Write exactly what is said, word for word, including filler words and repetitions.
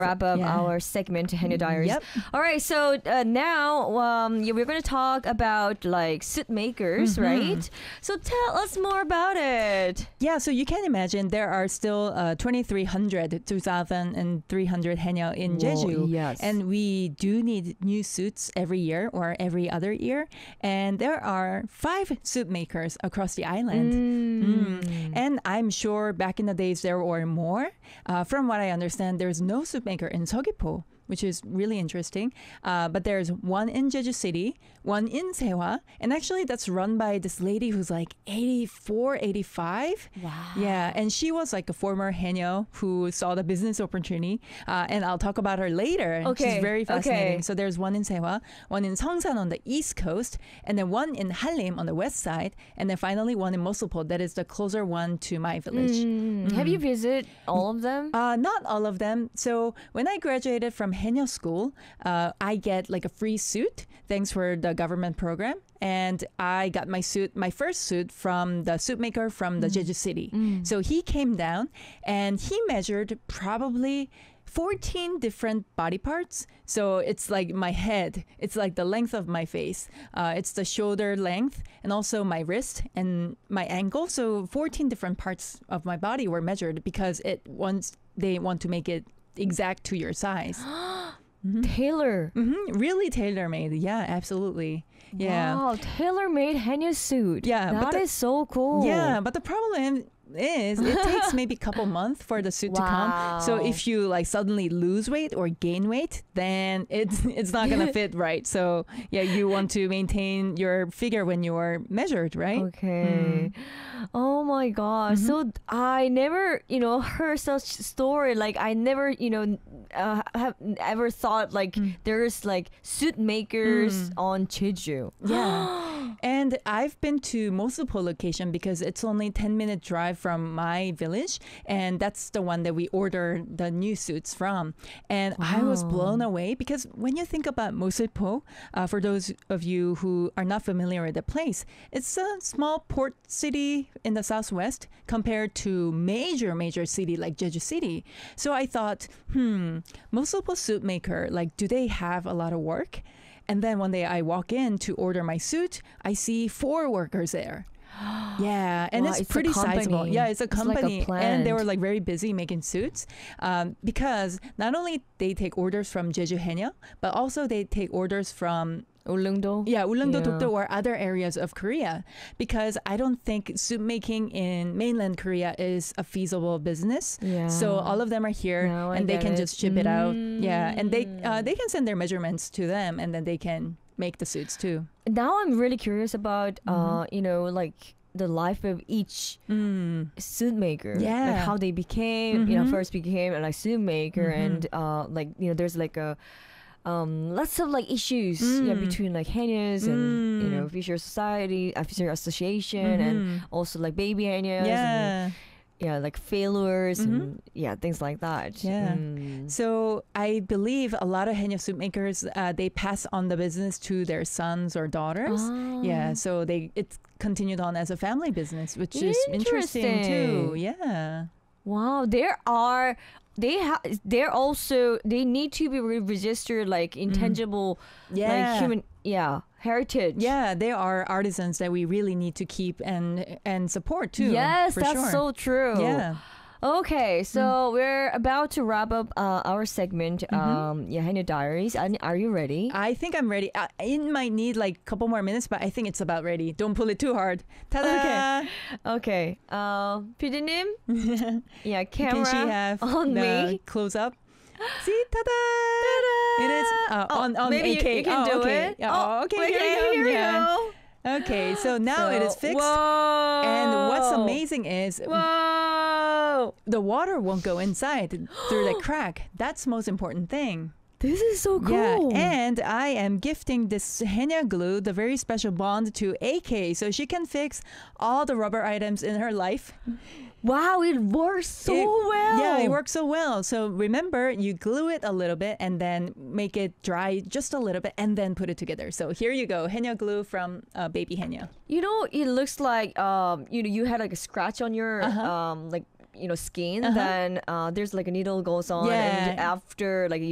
wrap up Yeah. our segment Haenyeo Diaries. Yep. All right, so uh, now um, yeah, we're going to talk about like suit makers, Mhm. right? So tell us more about it. Yeah, so you can imagine there are still uh, twenty-three hundred, two thousand three hundred haenyeo in Whoa, Jeju. yes. And we do need new suits every year or every other year. And there are five suit makers across the island. Mm. And I'm sure back in the days there were more. Uh, from what I understand, there's no suit maker in Seogwipo, which is really interesting. Uh, but there's one in Jeju City, one in Sehwa, and actually that's run by this lady who's like eighty-four, eighty-five. Wow. Yeah, and she was like a former haenyeo who saw the business opportunity, uh, and I'll talk about her later. Okay, She's very fascinating. okay. So there's one in Sehwa, one in Seongsan on the east coast, and then one in Hallim on the west side, and then finally one in Mosulpo, that is the closer one to my village. Mm. Have you visited all of them? Uh, not all of them. So when I graduated from haenyeo school, uh, I get like a free suit thanks for the government program. And I got my suit, my first suit from the suit maker from the Jeju City. Mm. So he came down and he measured probably fourteen different body parts. So it's like my head, it's like the length of my face, uh, it's the shoulder length, and also my wrist and my ankle. So fourteen different parts of my body were measured because it wants they want to make it exact to your size. Tailor. hmm Really tailor made. Yeah, absolutely. Yeah. Wow, tailor-made Haenyeo suit. Yeah, but that is the- so cool. Yeah, but the problem is it takes maybe a couple months for the suit to come. So Wow. if you like suddenly lose weight or gain weight, then it's it's not gonna fit right. So yeah, you want to maintain your figure when you are measured, right? Okay. Oh my gosh. Mm-hmm. So I never, you know, heard such story. Like I never, you know, uh, have ever thought like Mm. there's like suit makers Mm. on Jeju. Yeah. And I've been to Mosupo location because it's only ten minute drive from my village, and that's the one that we order the new suits from. And I was Wow. blown away because when you think about Mosupo, uh, for those of you who are not familiar with the place, it's a small port city in the southwest compared to major major city like Jeju City. So I thought, hmm, Mosupo suit maker, like, do they have a lot of work? And then one day I walk in to order my suit, I see four workers there. Yeah, and Wow, it's, it's a pretty sizable. company. Yeah, it's a It's like a company, and they were plant. like very busy making suits um, because not only they take orders from Jeju Haenyeo, but also they take orders from Ulleungdo. yeah, Ulleungdo, Yeah. Dokdo, or other areas of Korea, because I don't think suit making in mainland Korea is a feasible business. Yeah. So all of them are here, Now I and they get can it. just ship it out. Yeah, and they uh, Mm. they can send their measurements to them, and then they can make the suits too. Now I'm really curious about, uh, Mm-hmm. you know, like the life of each Mm. suit maker. Yeah. Like how they became, you know, Mhm. first became a like suit maker, Mhm. and uh, like you know, there's like a um lots of like issues yeah, Mm. between like haenyos and you know Mm. Fisher Society, uh, Fisher Association, and Mhm. also like baby haenyos. And, Yeah. yeah, like failures Mhm. and yeah, things like that. Yeah. Mm. So I believe a lot of haenyeo suit makers uh, they pass on the business to their sons or daughters. Ah. Yeah, so they it's continued on as a family business, which is interesting too. Interesting. Yeah. Wow, there are they have they're also they need to be re- registered like intangible Mm. Yeah. like human yeah heritage. Yeah, they are artisans that we really need to keep and and support too. Yes, for that's sure. so true. Yeah. Okay, so we're about to wrap up uh, our segment. Mm-hmm. Um, yeah, Haenyeo Diaries. Are, are you ready? I think I'm ready. Uh, it might need like a couple more minutes, but I think it's about ready. Don't pull it too hard. Ta-da! Okay. Uh, 피디님. Yeah, Can camera she have on the me. close up? See, ta-da! It is uh, Oh, on on maybe you, A K. you can oh, do okay. it. Yeah, oh, okay. wait, here, here, I am. here we Yeah. go. Okay, so now it is So- fixed. Whoa. And what's amazing is Whoa. the water won't go inside through the crack. That's the most important thing. This is so cool. Yeah, and I am gifting this haenyeo glue, the very special bond, to A K, so she can fix all the rubber items in her life. wow, it works so It- well. Yeah, it works so well. So remember, you glue it a little bit and then make it dry just a little bit and then put it together. So here you go, haenyeo glue from uh, Baby Haenyeo. You know, it looks like um, you know, you had like a scratch on your Uh-huh. um, like you know skin, Uh-huh. then uh, there's like a needle goes on, Yeah. and after like